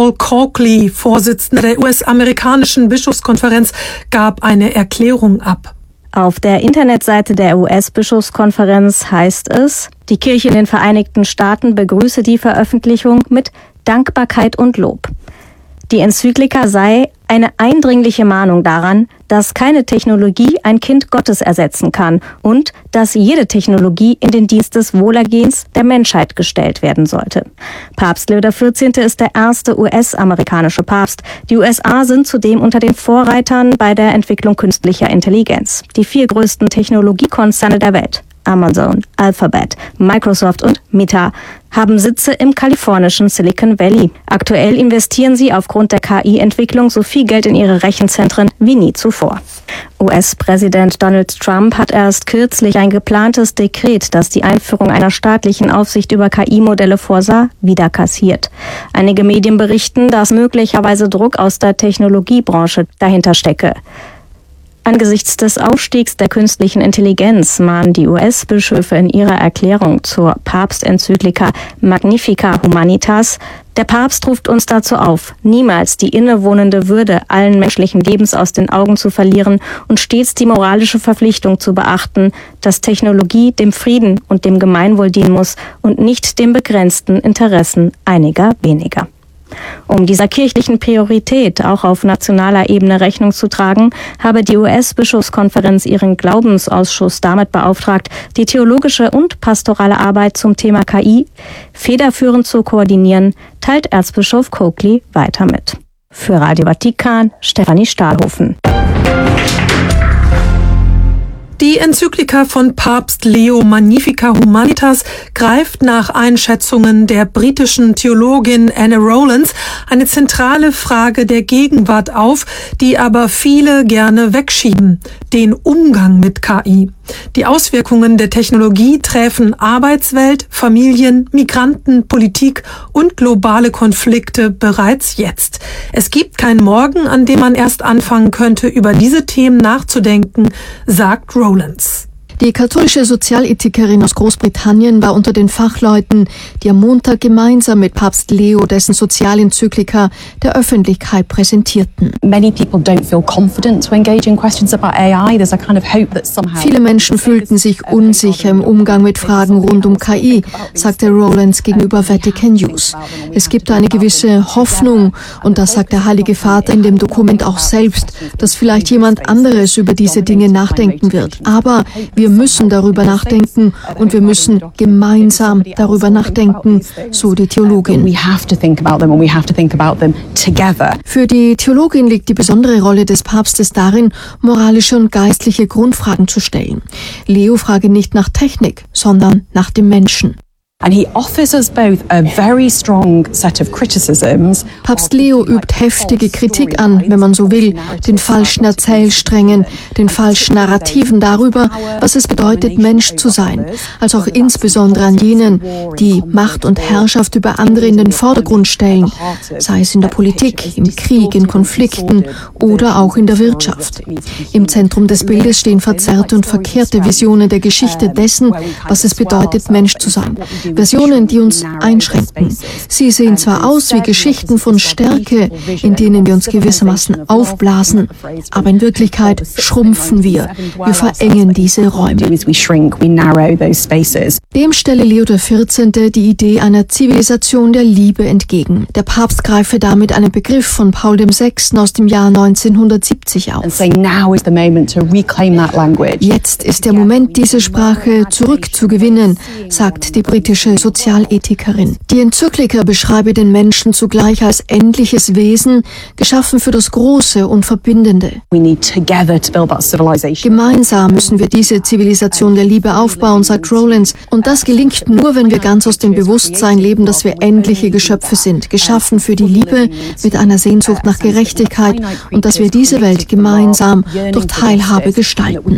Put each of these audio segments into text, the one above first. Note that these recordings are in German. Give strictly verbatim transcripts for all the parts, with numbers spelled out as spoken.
Paul Coakley, Vorsitzender der U S-amerikanischen Bischofskonferenz, gab eine Erklärung ab. Auf der Internetseite der U S-Bischofskonferenz heißt es, die Kirche in den Vereinigten Staaten begrüße die Veröffentlichung mit Dankbarkeit und Lob. Die Enzyklika sei eine eindringliche Mahnung daran, dass keine Technologie ein Kind Gottes ersetzen kann und dass jede Technologie in den Dienst des Wohlergehens der Menschheit gestellt werden sollte. Papst Leo der vierzehnte ist der erste U S-amerikanische Papst. Die U S A sind zudem unter den Vorreitern bei der Entwicklung künstlicher Intelligenz. Die vier größten Technologiekonzerne der Welt, Amazon, Alphabet, Microsoft und Meta, haben Sitze im kalifornischen Silicon Valley. Aktuell investieren sie aufgrund der K I-Entwicklung so viel Geld in ihre Rechenzentren wie nie zuvor. U S-Präsident Donald Trump hat erst kürzlich ein geplantes Dekret, das die Einführung einer staatlichen Aufsicht über K I-Modelle vorsah, wieder kassiert. Einige Medien berichten, dass möglicherweise Druck aus der Technologiebranche dahinter stecke. Angesichts des Aufstiegs der künstlichen Intelligenz mahnen die U S-Bischöfe in ihrer Erklärung zur Papstenzyklika Magnificat Humanitas: Der Papst ruft uns dazu auf, niemals die innewohnende Würde allen menschlichen Lebens aus den Augen zu verlieren und stets die moralische Verpflichtung zu beachten, dass Technologie dem Frieden und dem Gemeinwohl dienen muss und nicht den begrenzten Interessen einiger weniger. Um dieser kirchlichen Priorität auch auf nationaler Ebene Rechnung zu tragen, habe die U S-Bischofskonferenz ihren Glaubensausschuss damit beauftragt, die theologische und pastorale Arbeit zum Thema K I federführend zu koordinieren, teilt Erzbischof Coakley weiter mit. Für Radio Vatikan, Stefanie Stahlhofen. Die Enzyklika von Papst Leo Magnificat Humanitas greift nach Einschätzungen der britischen Theologin Anna Rowlands eine zentrale Frage der Gegenwart auf, die aber viele gerne wegschieben: den Umgang mit K I. Die Auswirkungen der Technologie treffen Arbeitswelt, Familien, Migranten, Politik und globale Konflikte bereits jetzt. Es gibt kein Morgen, an dem man erst anfangen könnte, über diese Themen nachzudenken, sagt Rowlands. Die katholische Sozialethikerin aus Großbritannien war unter den Fachleuten, die am Montag gemeinsam mit Papst Leo dessen Sozialenzyklika der Öffentlichkeit präsentierten. Viele Menschen fühlten sich unsicher im Umgang mit Fragen rund um K I, sagte Rowlands gegenüber Vatican News. Es gibt eine gewisse Hoffnung, und das sagt der Heilige Vater in dem Dokument auch selbst, dass vielleicht jemand anderes über diese Dinge nachdenken wird. Aber wir müssen darüber nachdenken und wir müssen gemeinsam darüber nachdenken, so die Theologin. Für die Theologin liegt die besondere Rolle des Papstes darin, moralische und geistliche Grundfragen zu stellen. Leo frage nicht nach Technik, sondern nach dem Menschen. And he offers us both a very strong set of criticisms. Papst Leo übt heftige Kritik an, wenn man so will, den falschen Erzählsträngen, den falschen Narrativen darüber, was es bedeutet, Mensch zu sein, als auch insbesondere an jenen, die Macht und Herrschaft über andere in den Vordergrund stellen, sei es in der Politik, im Krieg, in Konflikten oder auch in der Wirtschaft. Im Zentrum des Bildes stehen verzerrte und verkehrte Visionen der Geschichte dessen, was es bedeutet, Mensch zu sein. Versionen, die uns einschränken. Sie sehen zwar aus wie Geschichten von Stärke, in denen wir uns gewissermaßen aufblasen, aber in Wirklichkeit schrumpfen wir. Wir verengen diese Räume. Dem stelle Leo der vierzehnte die Idee einer Zivilisation der Liebe entgegen. Der Papst greife damit einen Begriff von Paul der sechste aus dem Jahr neunzehnhundertsiebzig auf. Jetzt ist der Moment, diese Sprache zurückzugewinnen, sagt die britische Sozialethikerin. Die Enzyklika beschreibe den Menschen zugleich als endliches Wesen, geschaffen für das Große und Verbindende. Gemeinsam müssen wir diese Zivilisation der Liebe aufbauen, sagt Rowlands. Und das gelingt nur, wenn wir ganz aus dem Bewusstsein leben, dass wir endliche Geschöpfe sind, geschaffen für die Liebe mit einer Sehnsucht nach Gerechtigkeit, und dass wir diese Welt gemeinsam durch Teilhabe gestalten.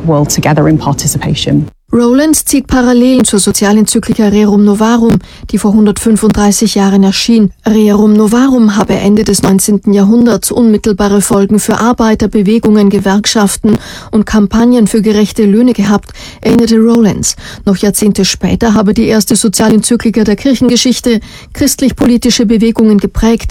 Rowlands zieht Parallelen zur Sozialenzyklika Rerum Novarum, die vor hundertfünfunddreißig Jahren erschien. Rerum Novarum habe Ende des neunzehnten Jahrhunderts unmittelbare Folgen für Arbeiter, Bewegungen, Gewerkschaften und Kampagnen für gerechte Löhne gehabt, erinnerte Rowlands. Noch Jahrzehnte später habe die erste Sozialenzyklika der Kirchengeschichte christlich-politische Bewegungen geprägt,